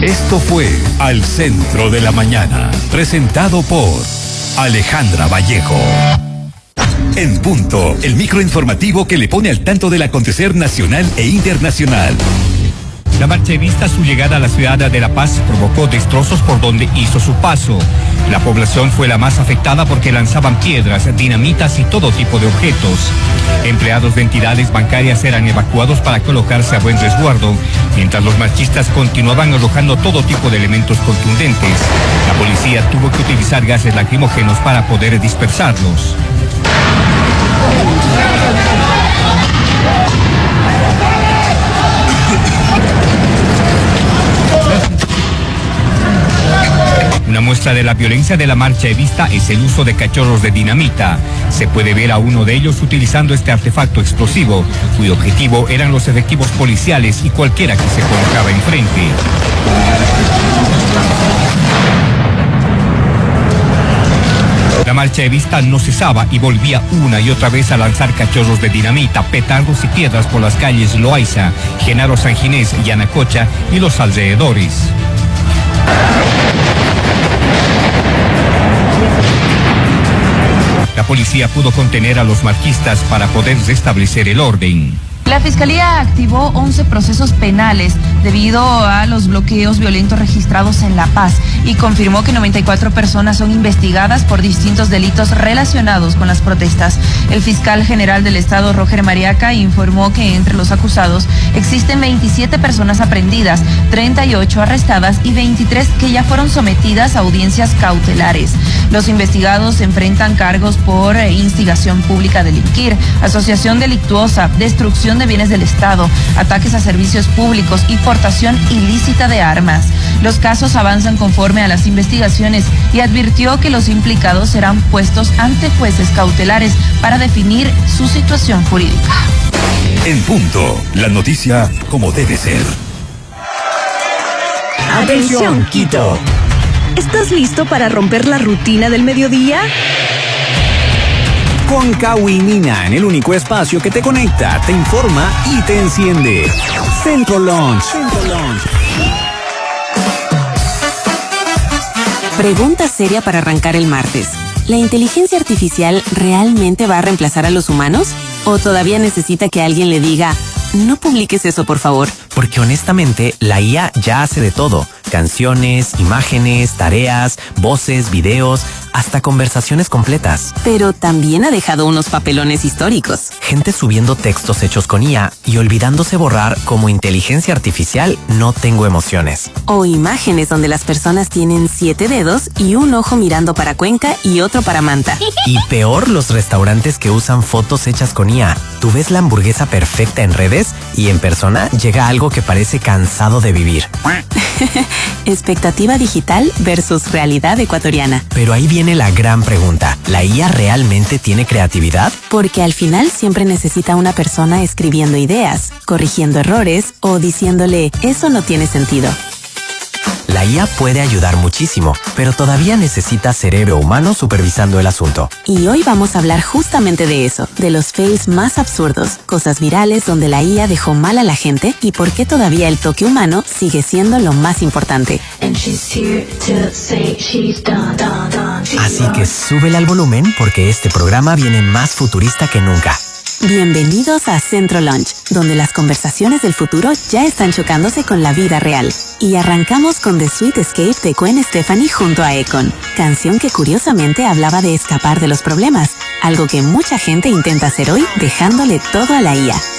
Esto fue Al Centro de la Mañana, presentado por Alejandra Vallejo. En punto, el microinformativo que le pone al tanto del acontecer nacional e internacional. La marcha evista, su llegada a la ciudad de La Paz, provocó destrozos por donde hizo su paso. La población fue la más afectada porque lanzaban piedras, dinamitas y todo tipo de objetos. Empleados de entidades bancarias eran evacuados para colocarse a buen resguardo, mientras los marchistas continuaban arrojando todo tipo de elementos contundentes. La policía tuvo que utilizar gases lacrimógenos para poder dispersarlos. Una muestra de la violencia de la marcha evista es el uso de cachorros de dinamita. Se puede ver a uno de ellos utilizando este artefacto explosivo, cuyo objetivo eran los efectivos policiales y cualquiera que se colocaba enfrente. La marcha evista no cesaba y volvía una y otra vez a lanzar cachorros de dinamita, petardos y piedras por las calles Loaiza, Genaro San Ginés, Yanacocha y los alrededores. La policía pudo contener a los marchistas para poder restablecer el orden. La Fiscalía activó 11 procesos penales debido a los bloqueos violentos registrados en La Paz y confirmó que 94 personas son investigadas por distintos delitos relacionados con las protestas. El fiscal general del estado, Roger Mariaca, informó que entre los acusados existen 27 personas aprehendidas, 38 arrestadas y 23 que ya fueron sometidas a audiencias cautelares. Los investigados enfrentan cargos por instigación pública a delinquir, asociación delictuosa, destrucción de bienes del Estado, ataques a servicios públicos y portación ilícita de armas. Los casos avanzan conforme a las investigaciones y advirtió que los implicados serán puestos ante jueces cautelares para definir su situación jurídica. En punto, la noticia como debe ser. Atención, Quito. ¿Estás listo para romper la rutina del mediodía? Con Kawinina, en el único espacio que te conecta, te informa y te enciende. Centro Lunch. Pregunta seria para arrancar el martes. ¿La inteligencia artificial realmente va a reemplazar a los humanos? ¿O todavía necesita que alguien le diga, no publiques eso, por favor? Porque honestamente, la IA ya hace de todo. Canciones, imágenes, tareas, voces, videos, hasta conversaciones completas. Pero también ha dejado unos papelones históricos. Gente subiendo textos hechos con IA y olvidándose borrar como inteligencia artificial no tengo emociones. O imágenes donde las personas tienen 7 dedos y un ojo mirando para Cuenca y otro para Manta. Y peor, los restaurantes que usan fotos hechas con IA. Tú ves la hamburguesa perfecta en redes y en persona llega algo que parece cansado de vivir. Expectativa digital versus realidad ecuatoriana. Pero ahí viene la gran pregunta. ¿La IA realmente tiene creatividad? Porque al final siempre necesita una persona escribiendo ideas, corrigiendo errores o diciéndole, eso no tiene sentido. La IA puede ayudar muchísimo, pero todavía necesita cerebro humano supervisando el asunto. Y hoy vamos a hablar justamente de eso, de los fails más absurdos, cosas virales donde la IA dejó mal a la gente y por qué todavía el toque humano sigue siendo lo más importante. Así que súbele al volumen porque este programa viene más futurista que nunca. Bienvenidos a Centro Lunch, donde las conversaciones del futuro ya están chocándose con la vida real. Y arrancamos con The Sweet Escape de Gwen Stefani junto a Akon, canción que curiosamente hablaba de escapar de los problemas, algo que mucha gente intenta hacer hoy dejándole todo a la IA.